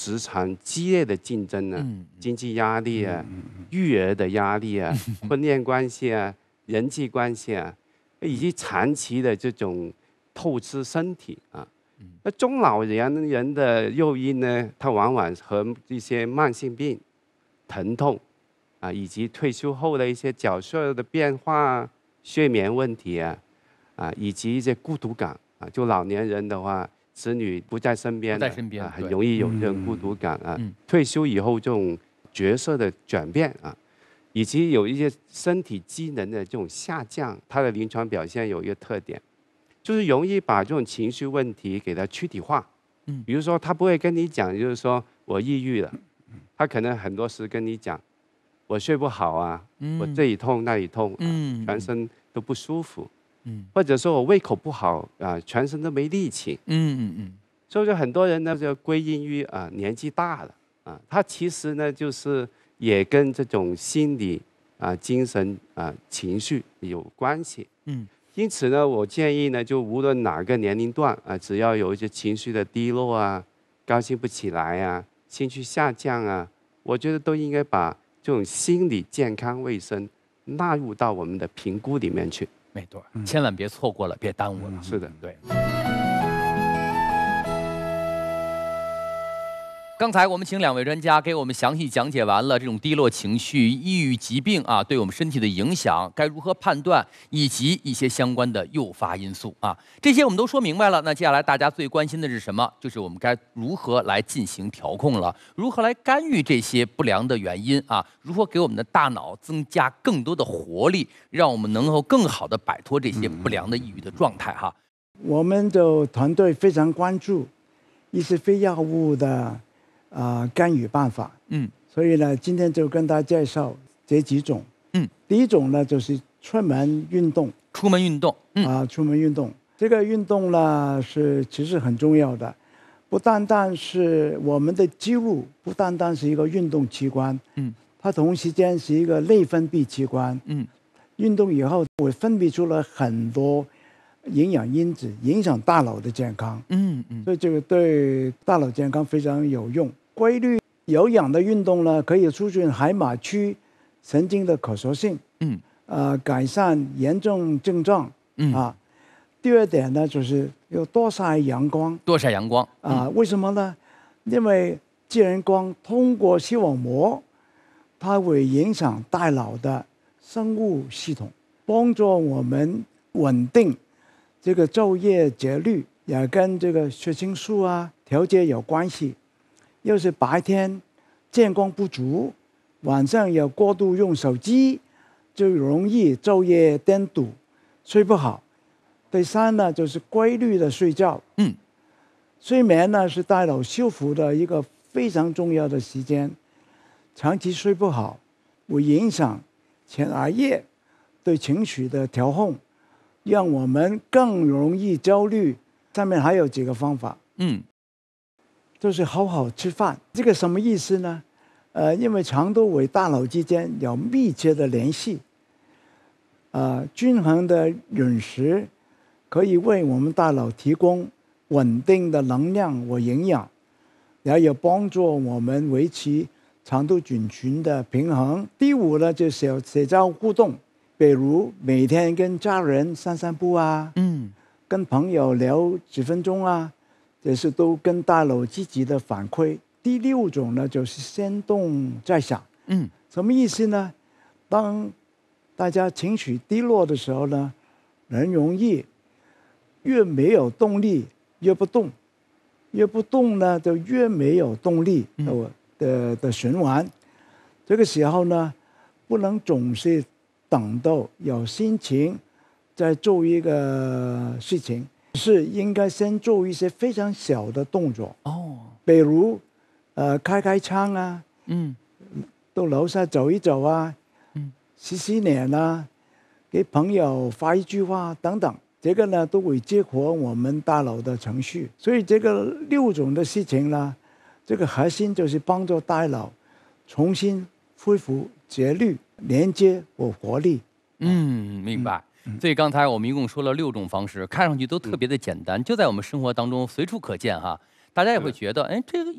职场激烈的竞争啊，经济压力啊，育儿的压力啊，婚恋关系啊，人际关系啊，以及长期的这种透支身体啊。那中老年人的诱因呢，它往往和一些慢性病、疼痛啊，以及退休后的一些角色的变化、睡眠问题啊，以及一些孤独感啊。就老年人的话，子女不在身边啊，很容易有这种孤独感啊。退休以后这种角色的转变啊，以及有一些身体机能的这种下降，它的临床表现有一个特点。就是容易把这种情绪问题给它躯体化，比如说他不会跟你讲，就是说我抑郁了，他可能很多时跟你讲，我睡不好啊，我这里痛那里痛，全身都不舒服，或者说我胃口不好啊，全身都没力气，所以说很多人呢就归因于年纪大了啊，他其实呢就是也跟这种心理精神情绪有关系，因此呢，我建议呢，就无论哪个年龄段只要有一些情绪的低落啊，高兴不起来啊，兴趣下降啊，我觉得都应该把这种心理健康卫生纳入到我们的评估里面去。 没错，千万别错过了，别耽误了。 是的， 对。刚才我们请2位专家给我们详细讲解完了这种低落情绪、抑郁疾病对我们身体的影响，该如何判断，以及一些相关的诱发因素这些我们都说明白了。那接下来大家最关心的是什么？就是我们该如何来进行调控了，如何来干预这些不良的原因如何给我们的大脑增加更多的活力，让我们能够更好的摆脱这些不良的抑郁的状态我们的团队非常关注一些非药物的干预办法，所以呢，今天就跟大家介绍这几种，第一种呢就是出门运动， 出门运动， 出门运动，这个运动呢其实很重要的，不单单是我们的肌肉，不单单是一个运动器官，它同时间是一个内分泌器官，运动以后会分泌出了很多营养因子，影响大脑的健康，所以这个对大脑健康非常有用。规律有氧的运动呢，可以促进海马区神经的可塑性，改善炎症症状，第二点呢，就是要多晒阳光， 多晒阳光为什么呢？因为自然光通过视网膜，它会影响大脑的生物系统，帮助我们稳定这个昼夜节律，也跟这个血清素调节有关系。要是白天见光不足，晚上又过度用手机，就容易昼夜颠倒，睡不好。第三呢，就是规律的睡觉。睡眠呢是大脑修复的一个非常重要的时间，长期睡不好会影响前额叶对情绪的调控，让我们更容易焦虑。上面还有几个方法，就是好好吃饭。这个什么意思呢？因为肠道与大脑之间有密切的联系，均衡的饮食可以为我们大脑提供稳定的能量和营养，也有帮助我们维持肠道菌群的平衡。第五呢，就是社交互动，比如每天跟家人散散步跟朋友聊几分钟这是都跟大脑积极的反馈。第六种呢，就是先动再想。什么意思呢？当大家情绪低落的时候呢，人容易越没有动力越不动，越不动呢就越没有动力的循环。这个时候呢，不能总是等到有心情再做一个事情，是应该先做一些非常小的动作比如开窗到楼下走一走洗脸给朋友发一句话等等，这个呢都会激活我们大脑的程序。所以这个6种的事情呢，这个核心就是帮助大脑重新恢复节律、连接和活力。 明白。所以刚才我们一共说了6种方式，看上去都特别的简单，就在我们生活当中随处可见大家也会觉得，哎，这个